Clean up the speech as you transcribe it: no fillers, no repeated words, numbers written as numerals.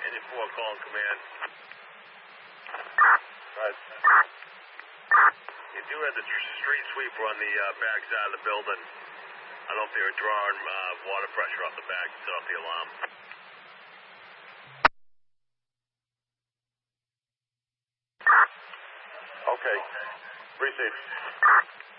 Engine 4 calling command. Right. You do have the street sweeper on the back side of the building. I don't know if they were drawing water pressure off the back to set off the alarm. Okay. Appreciate it.